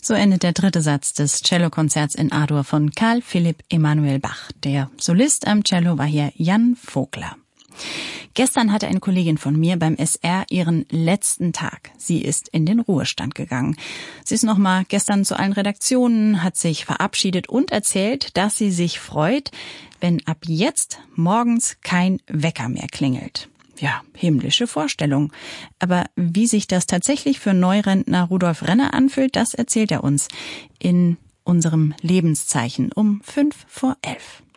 So endet der dritte Satz des Cellokonzerts in A-Dur von Carl Philipp Emanuel Bach. Der Solist am Cello war hier Jan Vogler. Gestern hatte eine Kollegin von mir beim SR ihren letzten Tag. Sie ist in den Ruhestand gegangen. Sie ist nochmal gestern zu allen Redaktionen, hat sich verabschiedet und erzählt, dass sie sich freut, wenn ab jetzt morgens kein Wecker mehr klingelt. Ja, himmlische Vorstellung. Aber wie sich das tatsächlich für Neurentner Rudolf Renner anfühlt, das erzählt er uns in unserem Lebenszeichen um 11:05.